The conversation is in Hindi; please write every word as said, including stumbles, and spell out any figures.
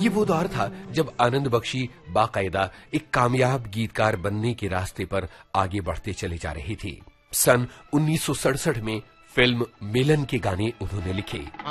ये वो दौर था जब आनंद बख्शी बाकायदा एक कामयाब गीतकार बनने के रास्ते पर आगे बढ़ते चले जा रही थी। सन उन्नीस सौ सड़सठ में फिल्म मिलन के गाने उन्होंने लिखे।